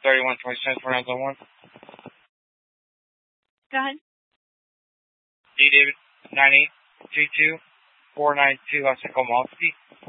3127 4901. Go ahead. D. David 9822 492 Komolsky.